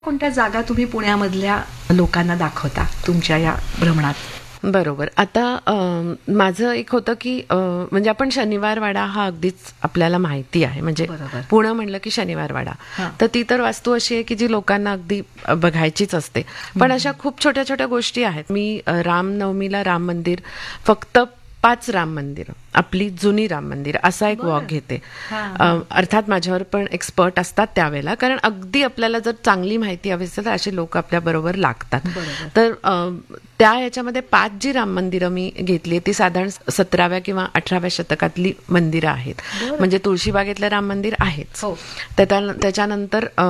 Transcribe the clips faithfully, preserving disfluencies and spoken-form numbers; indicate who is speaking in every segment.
Speaker 1: कोणत्या जागा तुम्ही पुण्यामधल्या लोकांना दाखवता तुमच्या या भ्रमणात?
Speaker 2: बरोबर. आता अ, माझं एक होतं की अ, म्हणजे आपण शनिवारवाडा हा अगदीच आपल्याला माहिती आहे, म्हणजे
Speaker 1: बरोबर.
Speaker 2: पुणे म्हणलं की शनिवारवाडा.
Speaker 1: हां.
Speaker 2: तर ती तर वास्तू अशी आहे की जी लोकांना अगदी अ, बघायचीच असते. पण अशा खूप छोट्या छोट्या गोष्टी आहेत. मी अ, रामनवमीला राम मंदिर, फक्त पाच राम मंदिर, आपली जुनी राम मंदिर असा एक
Speaker 1: बरं.
Speaker 2: वॉक घेते.
Speaker 1: हां,
Speaker 2: अ,
Speaker 1: हां.
Speaker 2: अर्थात माझ्यावर पण एक्सपर्ट असतात त्यावेळेला, कारण अगदी आपल्याला जर चांगली माहिती हवी असेल तर असे लोक आपल्या बरोबर लागतात.
Speaker 1: बरोबर.
Speaker 2: तर अ, त्या याच्यामध्ये पाच जी राम मंदिरं मी घेतली ती साधारण सतराव्या किंवा अठराव्या शतकातली मंदिरं आहेत.
Speaker 1: बरं.
Speaker 2: म्हणजे तुळशीबागेतलं राम मंदिर आहेच.
Speaker 1: हो.
Speaker 2: त्या- त्याच्यानंतर अ,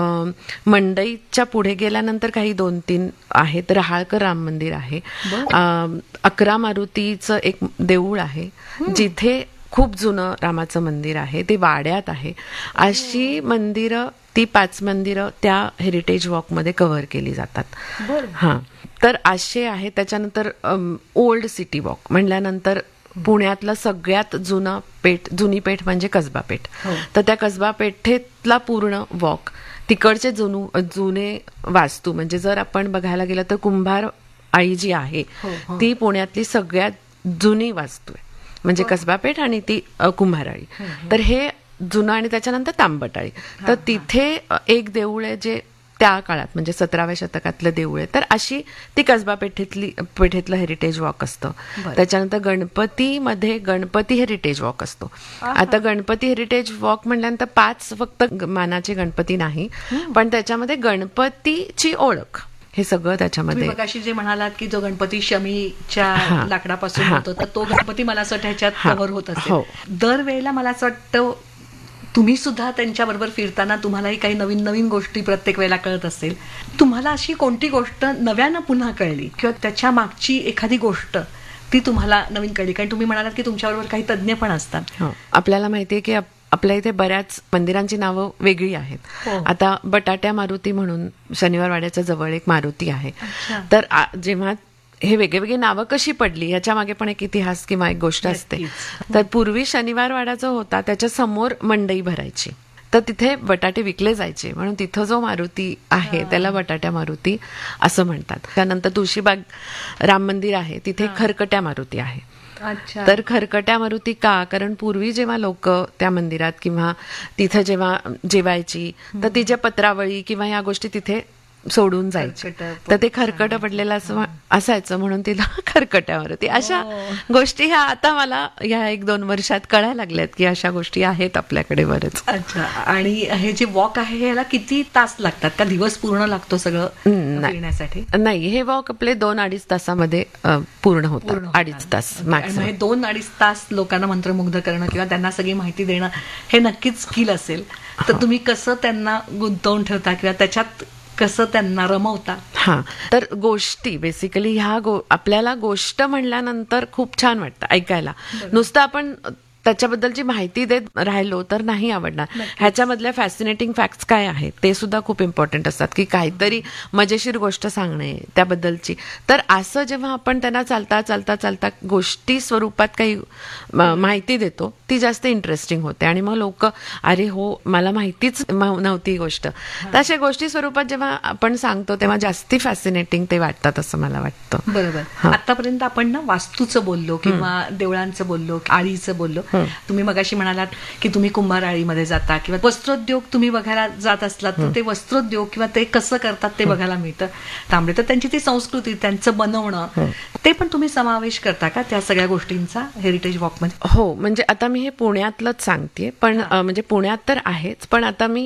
Speaker 2: मंडईच्या पुढे गेल्यानंतर काही दोन तीन आहेत. रहाळकर राम मंदिर आहे.
Speaker 1: बरं.
Speaker 2: अ, अकरा मारुतीचं एक देऊळ आहे जिथे खूप जुनं रामाचं मंदिर आहे, ते वाड्यात आहे. अशी मंदिरं, ती पाच मंदिरं त्या हेरिटेज वॉकमध्ये कव्हर केली जातात.
Speaker 1: बरं.
Speaker 2: हां, तर असे आहे. त्याच्यानंतर ओल्ड सिटी वॉक म्हणल्यानंतर पुण्यातलं सगळ्यात जुनं पेठ, जुनी पेठ म्हणजे कसबा पेठ.
Speaker 1: हो.
Speaker 2: तर त्या कसबा पेठेतला पूर्ण वॉक, तिकडचे जुनू जुने वास्तू, म्हणजे जर आपण बघायला गेलं तर कुंभार आई जी आहे
Speaker 1: हो, हो.
Speaker 2: ती पुण्यातली सगळ्यात जुनी वास्तू आहे, म्हणजे
Speaker 1: बरं.
Speaker 2: कसबा पेठ आणि ती अ, कुंभाराळी. तर हे जुनं, आणि त्याच्यानंतर तांबटाळी. तर तिथे अ, एक देऊळ आहे जे त्या काळात म्हणजे सतराव्या शतकातलं देऊळ आहे. तर अशी ती कसबा पेठेतली पेठेतलं हेरिटेज वॉक असतं.
Speaker 1: बरं.
Speaker 2: त्याच्यानंतर गणपतीमध्ये गणपती हेरिटेज वॉक असतो. आता गणपती हेरिटेज वॉक म्हटल्यानंतर पाच फक्त ग- मानाचे गणपती नाही, पण त्याच्यामध्ये गणपतीची ओळख हे सगळं
Speaker 1: तुम्ही
Speaker 2: त्याच्यामध्ये.
Speaker 1: मगाशी जे म्हणालात की जो गणपती शमीच्या
Speaker 2: हां.
Speaker 1: लाकडापासून
Speaker 2: हां.
Speaker 1: होतो, तर तो गणपती मला असं वाटतं ह्याच्यात
Speaker 2: हां.
Speaker 1: कव्हर होत
Speaker 2: हो.
Speaker 1: असेल. दरवेळेला मला असं वाटतं तुम्ही सुद्धा त्यांच्याबरोबर फिरताना तुम्हालाही काही नवीन नवीन गोष्टी प्रत्येक वेळेला कळत असेल. तुम्हाला अशी कोणती गोष्ट नव्यानं पुन्हा कळली किंवा त्याच्या मागची एखादी गोष्ट ती तुम्हाला नवीन कळली? कारण तुम्ही म्हणालात की तुमच्याबरोबर काही तज्ज्ञ पण असतात.
Speaker 2: हो. आपल्याला माहितीये की आप- आपल्या इथे बऱ्याच मंदिरांची नावं वेगळी आहेत.
Speaker 1: हो.
Speaker 2: आता बटाट्या मारुती म्हणून शनिवारवाड्याच्या जवळ एक मारुती आहे.
Speaker 1: अच्छा.
Speaker 2: तर आ- जेव्हा हे वेगळी नावं कशी पडली ह्याच्या मागे पण एक इतिहास किंवा एक गोष्ट असते.
Speaker 1: नक्कीच.
Speaker 2: तर पूर्वी शनिवारवाडा जो होता त्याच्या समोर मंडई भरायची, तर तिथे बटाटे विकले जायचे, म्हणून तिथं जो मारुती आहे त्याला बटाट्या मारुती असं म्हणतात. त्यानंतर तुळशीबाग राम मंदिर आहे, तिथे खरकट्या मारुती आहे.
Speaker 1: अच्छा.
Speaker 2: तर खरकट्या मारुती का? कारण पूर्वी जेव्हा लोक त्या मंदिरात किंवा तिथं जेव्हा जेवायची, तर तिच्या पत्रावळी किंवा या गोष्टी तिथे सोडून जायचे,
Speaker 1: खरकटं
Speaker 2: तर ते खरकटं पडलेलं असं असायचं, म्हणून तिला खरकट्या मारुती. अशा गोष्टी ह्या आता मला ह्या एक दोन वर्षात कळायला लागल्यात की अशा गोष्टी आहेत आपल्याकडे बरेच.
Speaker 1: अच्छा. आणि हे जे वॉक आहे ह्याला किती तास लागतात? का दिवस पूर्ण लागतो सगळं
Speaker 2: नाही.
Speaker 1: फिरण्यासाठी?
Speaker 2: नाही, हे वॉक आपले दोन अडीच तासामध्ये अ, पूर्ण होतात.
Speaker 1: पूर्ण होतात.
Speaker 2: अडीच तास
Speaker 1: आणि मग हे
Speaker 2: मॅक्सिमम.
Speaker 1: दोन अडीच तास लोकांना मंत्रमुग्ध करणं किंवा त्यांना सगळी माहिती देणं हे नक्कीच स्किल असेल. तर तुम्ही कसं त्यांना गुंतवून ठेवता किंवा त्याच्यात कसं त्यांना रमवता?
Speaker 2: हा, तर गोष्टी बेसिकली ह्या गो आपल्याला गोष्ट म्हणल्यानंतर खूप छान वाटतं ऐकायला. नुसतं आपण त्याच्याबद्दलची माहिती देत राहिलो तर नाही आवडणार. ह्याच्यामधल्या फॅसिनेटिंग फॅक्ट्स काय आहेत ते सुद्धा खूप इम्पॉर्टंट असतात, की काहीतरी मजेशीर गोष्ट सांगणे त्याबद्दलची. तर असं जेव्हा आपण त्यांना चालता चालता चालता गोष्टी स्वरूपात काही म- माहिती देतो, ती जास्त इंटरेस्टिंग होते आणि मग लोक, अरे हो, मला माहितीच म- नव्हती ही गोष्ट. तर अशा गोष्टी स्वरूपात जेव्हा आपण सांगतो तेव्हा जास्ती फॅसिनेटिंग ते वाटतात असं मला वाटतं.
Speaker 1: बरोबर. आतापर्यंत आपण ना वास्तूचं बोललो किंवा देवळांचं बोललो, आळीचं बोललो. तुम्ही मगाशी म्हणालात की तुम्ही कुंभार आळीमध्ये जाता किंवा वस्त्रोद्योग तुम्ही बघायला जात असलात, तर ते वस्त्रोद्योग किंवा ते कसं करतात ते बघायला मिळतं. तांबडे, तर त्यांची ती संस्कृती, त्यांचं बनवणं, ते पण तुम्ही समावेश करता का त्या सगळ्या गोष्टींचा हेरिटेज वॉक मध्ये?
Speaker 2: हो, म्हणजे आता मी हे पुण्यातलंच सांगते, पण अ, म्हणजे पुण्यात तर आहेच, पण आता मी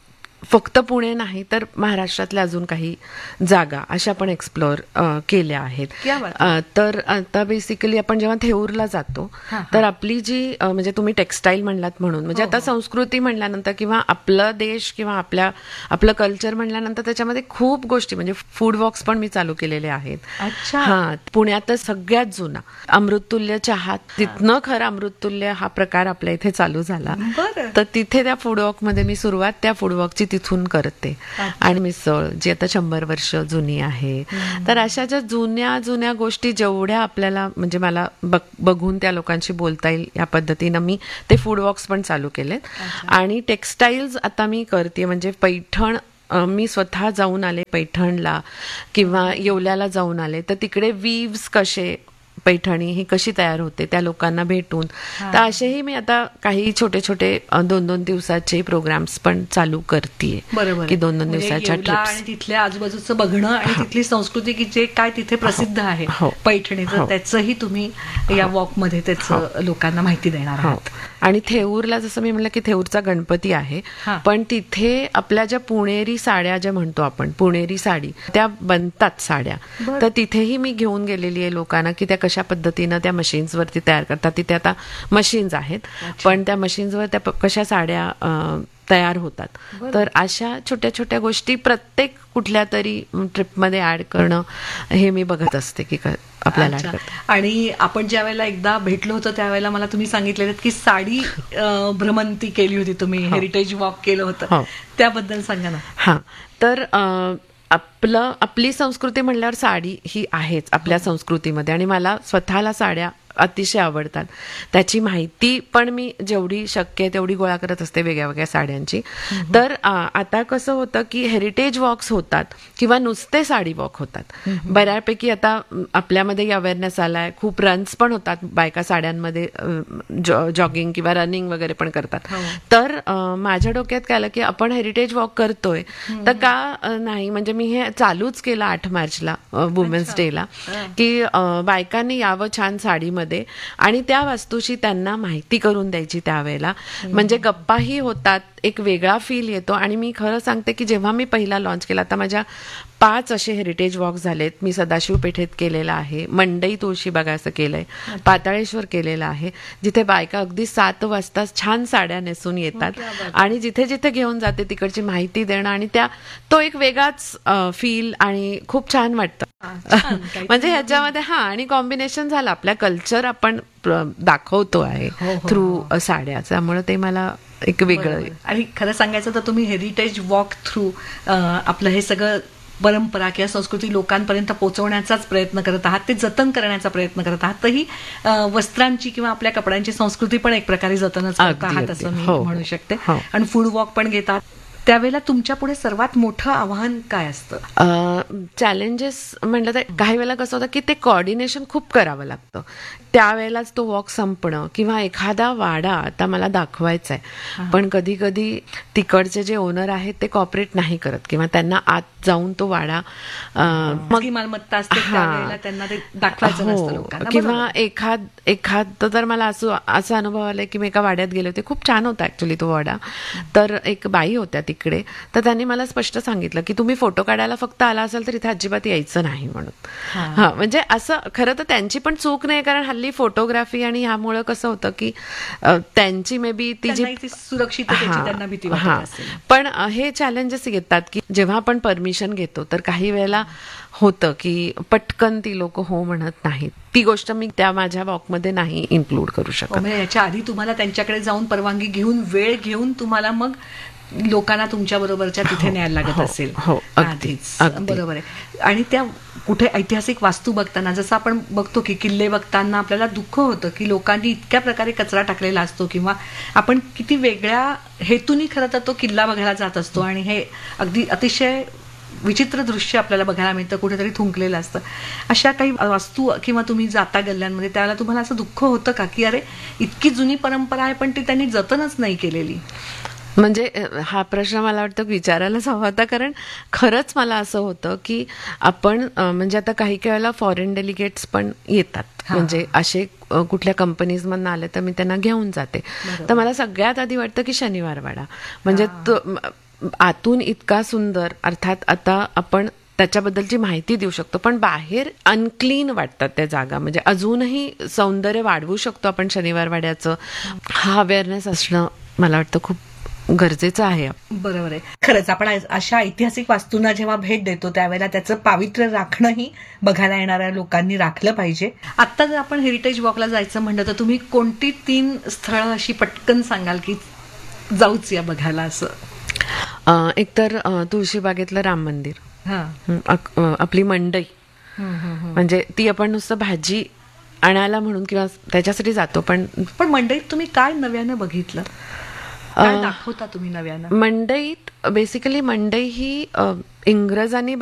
Speaker 2: फक्त पुणे नाही तर महाराष्ट्रातल्या अजून काही जागा अशा पण एक्सप्लोअर केल्या आहेत.
Speaker 1: क्या बात
Speaker 2: अ, तर आता बेसिकली आपण जेव्हा थेऊरला जातो, तर आपली जी अ, म्हणजे तुम्ही टेक्स्टाईल म्हणलात म्हणून, म्हणजे आता संस्कृती म्हणल्यानंतर किंवा आपलं देश किंवा आपल्या आपलं कल्चर म्हणल्यानंतर त्याच्यामध्ये खूप गोष्टी, म्हणजे फूड वॉक्स पण मी चालू केलेले आहेत.
Speaker 1: अच्छा.
Speaker 2: हा, पुण्यातच सगळ्यात जुना अमृततुल्य चहा, तिथनं खरं अमृततुल्य हा प्रकार आपल्या इथे चालू झाला.
Speaker 1: बरं.
Speaker 2: तर तिथे त्या फूड वॉक मध्ये मी सुरुवात त्या फूड वॉकची तिथून करते. आणि मिसळ जी आता शंभर वर्ष जुनी आहे. तर अशा ज्या जुन्या जुन्या गोष्टी जेवढ्या आपल्याला, म्हणजे मला बघ- बघून त्या लोकांशी बोलता येईल या पद्धतीनं मी ते फूड वॉक्स पण चालू केलेत. आणि टेक्स्टाईल्स आता मी करते, म्हणजे पैठण अ, मी स्वतः जाऊन आले पैठणला किंवा येवल्याला जाऊन आले, तर तिकडे वीव्स कसे, पैठणी ही कशी तयार होते त्या लोकांना भेटून, तर असेही मी आता काही छोटे छोटे अ, दोन दोन दिवसाचे प्रोग्राम्स पण चालू करतेय.
Speaker 1: बरोबर
Speaker 2: की दोन दोन
Speaker 1: म्हणजे
Speaker 2: दिवसाच्या
Speaker 1: येवला
Speaker 2: ट्रिप्स.
Speaker 1: आणि तिथल्या आजूबाजूचं बघणं आणि तिथली संस्कृती की जे काय तिथे प्रसिद्ध आहे
Speaker 2: हो.
Speaker 1: पैठणीचं,
Speaker 2: हो.
Speaker 1: त्याचंही तुम्ही या वॉक मध्ये त्याचं लोकांना माहिती देणार
Speaker 2: हो.
Speaker 1: आहात.
Speaker 2: आणि थेऊरला जसं मी म्हणलं की थेऊरचा गणपती आहे,
Speaker 1: हा.
Speaker 2: पण तिथे आपल्या ज्या पुणेरी साड्या ज्या म्हणतो आपण, पुणेरी साडी त्या बनतात साड्या,
Speaker 1: बरं.
Speaker 2: तर तिथेही मी घेऊन गेलेली आहे लोकांना की त्या कशा पद्धतीनं त्या मशीन्स वरती तयार करतात. तिथे आता मशीन्स आहेत, पण त्या मशीन्सवर त्या प- कशा साड्या अं, तयार होतात.
Speaker 1: बरं.
Speaker 2: तर अशा छोट्या छोट्या गोष्टी प्रत्येक कुठल्या तरी ट्रिपमध्ये ऍड करणं हे मी बघत असते की क- आपल्याला
Speaker 1: अच्छा.
Speaker 2: add करता.
Speaker 1: आणि आपण ज्या वेळेला एकदा भेटलो होतो त्यावेळेला मला तुम्ही सांगितलेलं की साडी अं, भ्रमंती केली होती तुम्ही, हेरिटेज वॉक केलं होतं,
Speaker 2: हो.
Speaker 1: त्याबद्दल सांगा ना.
Speaker 2: हा, तर अ, आपलं आपली संस्कृती म्हणल्यावर साडी ही आहेच आपल्या संस्कृतीमध्ये, आणि मला स्वतःला साड्या अतिशय आवडतात. त्याची माहिती पण मी जेवढी शक्य आहे तेवढी गोळा करत असते वेगळ्या वेगळ्या साड्यांची. तर अ, आता कसं होतं की हेरिटेज वॉक्स होतात किंवा नुसते साडी वॉक होतात. बऱ्यापैकी आता अम, आपल्यामध्ये अवेअरनेस आलाय, खूप रन्स पण होतात, बायका साड्यांमध्ये जॉगिंग किंवा रनिंग वगैरे पण करतात.
Speaker 1: हो.
Speaker 2: तर अ, माझ्या डोक्यात काय आलं की आपण हेरिटेज वॉक करतोय तर का अ, नाही, म्हणजे मी हे चालूच केलं आठ मार्चला वुमेन्स डेला, की अ, बायकांनी यावं छान साडीमध्ये आणि त्या वास्तूची त्यांना माहिती करून द्यायची त्यावेळेला. म्हणजे गप्पाही होतात, एक वेगळा फील येतो. आणि मी खरं सांगते की जेव्हा मी पहिला लॉन्च केला, आता माझ्या पाच असे हेरिटेज वॉक झालेत. मी सदाशिव पेठेत केलेला आहे, मंडई तुळशीबागाचं केलंय, पाताळेश्वर केलेलं आहे, जिथे बायका अगदी सात वाजता छान साड्या नेसून येतात आणि जिथे जिथे घेऊन जाते तिकडची माहिती देणं, आणि त्या तो एक वेगळाच फील आणि खूप छान वाटतं.
Speaker 1: छान, काहीतरी
Speaker 2: म्हणजे ह्याच्यामध्ये हा आणि कॉम्बिनेशन झालं, आपल्या कल्चर आपण प्र- दाखवतो आहे
Speaker 1: हो, हो,
Speaker 2: थ्रू साड्या, त्यामुळे ते मला एक वेगळं.
Speaker 1: बरोबर. आणि खरं सांगायचं तर तुम्ही हेरिटेज वॉक थ्रू आपलं हे सगळं परंपरा किंवा संस्कृती लोकांपर्यंत पोहोचवण्याचाच प्रयत्न करत आहात, ते जतन करण्याचा प्रयत्न करत आहात. तर ही अं, वस्त्रांची किंवा आपल्या कपड्यांची संस्कृती पण एक प्रकारे जतनच करत
Speaker 2: अगदी,
Speaker 1: आहात
Speaker 2: अगदी.
Speaker 1: असं मी
Speaker 2: हो,
Speaker 1: म्हणू शकते.
Speaker 2: हो.
Speaker 1: आणि फूड वॉक पण घेतात, त्यावेळेला तुमच्या पुढे सर्वात मोठं आव्हान काय असतं?
Speaker 2: चॅलेंजेस म्हटलं तर काही वेळेला कसं होतं की ते कॉर्डिनेशन खूप करावं लागतं. त्यावेळेलाच तो वॉक संपणं किंवा एखादा वाडा आता मला दाखवायचा आहे, पण कधी कधी तिकडचे जे ओनर आहेत ते कॉपरेट नाही करत किंवा त्यांना आत जाऊन तो वाडा अं, मग
Speaker 1: की मालमत्ता असते
Speaker 2: हा.
Speaker 1: त्यावेळेला त्यांना ते दाखवायचं नसतं
Speaker 2: हो,
Speaker 1: लोकांना.
Speaker 2: किंवा
Speaker 1: बरोबर.
Speaker 2: एखाद एखाद तर मला असं असा अनुभव आलाय की मी एका वाड्यात गेले होते, खूप छान होता ऍक्च्युली तो वाडा. तर एक बाई होत्या तिकडे, तर त्यांनी मला स्पष्ट सांगितलं की तुम्ही फोटो काढायला फक्त आला असाल तर इथे अजिबात यायचं नाही म्हणून.
Speaker 1: हा.
Speaker 2: हा, म्हणजे असं खरं तर त्यांची पण चूक नाही, कारण हल्ली फोटोग्राफी आणि ह्यामुळं कसं होतं की अ, त्यांची मे बी ती जी
Speaker 1: त्यांनाही ती सुरक्षिततेची
Speaker 2: हा,
Speaker 1: त्यांना भीती
Speaker 2: हा.
Speaker 1: वाटत असेल.
Speaker 2: पण अ, हे चॅलेंजेस येतात की जेव्हा आपण परमिशन घेतो तर काही वेळेला होतं की पटकन ती लोक हो म्हणत नाहीत. ती गोष्ट मी त्या माझ्या वॉकमध्ये नाही इन्क्लूड करू
Speaker 1: हो,
Speaker 2: शकत.
Speaker 1: म्हणजे याच्या आधी तुम्हाला त्यांच्याकडे जाऊन परवानगी घेऊन वेळ घेऊन तुम्हाला मग लोकांना तुमच्या बरोबरच्या तिथे न्यायला लागत
Speaker 2: हो,
Speaker 1: असेल
Speaker 2: हो, अगदी,
Speaker 1: आधीच.
Speaker 2: अगदी.
Speaker 1: बरोबर आहे. आणि त्या कुठे ऐतिहासिक वास्तू बघताना जसं आपण बघतो की किल्ले बघताना आपल्याला दुःख होतं की लोकांनी इतक्या प्रकारे कचरा टाकलेला असतो किंवा आपण किती वेगळ्या हेतूनी खरं तर तो किल्ला बघायला जात असतो आणि हे अगदी अतिशय विचित्र दृश्य आपल्याला बघायला मिळतं, कुठेतरी थुंकलेलं असतं. अशा काही वास्तू किंवा तुम्ही जाता गल्ल्यांमध्ये त्यावेळेला तुम्हाला असं दुःख होतं का की अरे इतकी जुनी परंपरा आहे पण ती त्यांनी जतनच नाही केलेली?
Speaker 2: म्हणजे अ, हा प्रश्न मला वाटतं विचारायलाच हवा होता, कारण खरंच मला असं होतं की आपण अ, म्हणजे आता काही काही वेळेला फॉरेन डेलिगेट्स पण येतात,
Speaker 1: हा.
Speaker 2: म्हणजे असे अ, कुठल्या कंपनीज मधून आले तर मी त्यांना घेऊन जाते.
Speaker 1: बरोबर.
Speaker 2: तर मला सगळ्यात आधी वाटतं की शनिवार वाडा म्हणजे तो म, आतून इतका सुंदर, अर्थात आता आपण त्याच्याबद्दलची माहिती देऊ शकतो, पण बाहेर अनक्लीन वाटतात त्या जागा. म्हणजे अजूनही सौंदर्य वाढवू शकतो आपण शनिवार वाड्याचं. हा अवेअरनेस असणं मला वाटतं खूप गरजेचं आहे.
Speaker 1: बरोबर आहे. खरंच आपण अशा ऐतिहासिक वास्तूंना जेव्हा भेट देतो त्यावेळेला त्याचं पावित्र्य राखणंही बघायला येणाऱ्या लोकांनी राखलं पाहिजे. आता जर आपण हेरिटेज वॉकला जायचं म्हणलं तर तुम्ही कोणती तीन स्थळं अशी पटकन सांगाल की जाऊच या बघायला असं?
Speaker 2: अ, एकतर अ, तुळशीबागेतलं राम मंदिर,
Speaker 1: हा.
Speaker 2: हं, अक- अ, आपली मंडई,
Speaker 1: हम्म, हम्म, हम्म.
Speaker 2: म्हणजे ती आपण नुसतं भाजी आणायला म्हणून किंवा त्याच्यासाठी जातो, पण
Speaker 1: पण मंडईत तुम्ही काय नव्यानं बघितलं? काय दाखवता तुम्ही नव्यानं?
Speaker 2: मंडईत बेसिकली मंडई ही अ, इंग्रजांनी